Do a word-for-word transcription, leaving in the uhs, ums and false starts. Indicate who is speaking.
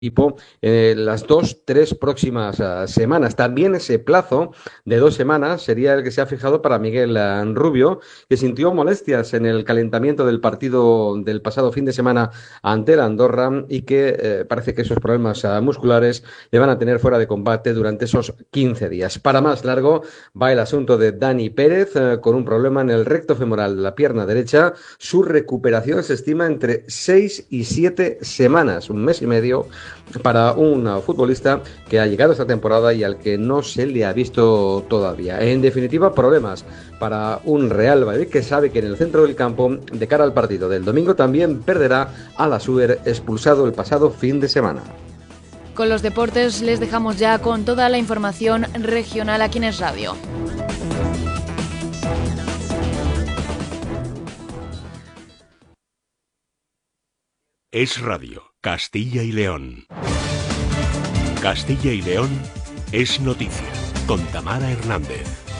Speaker 1: equipo en las dos, tres próximas uh, semanas. También ese plazo de dos semanas sería el que se ha fijado para Miguel uh, Rubio, que sintió molestias en el calentamiento del partido del pasado fin de semana ante la Andorra y que eh, parece que esos problemas uh, musculares le van a tener fuera de combate durante esos quince días. Para más largo va el asunto de Dani Pérez uh, con un problema en el recto femoral de la pierna derecha. Su recuperación se estima entre seis y siete semanas, un mes y medio, para un futbolista que ha llegado esta temporada y al que no se le ha visto todavía. En definitiva, problemas para un Real Madrid que sabe que en el centro del campo, de cara al partido del domingo, también perderá a Lassuer, expulsado el pasado fin de semana.
Speaker 2: Con los deportes les dejamos ya con toda la información regional aquí en Es Radio.
Speaker 3: Es Radio, Castilla y León. Castilla y León es noticia, con Tamara Hernández.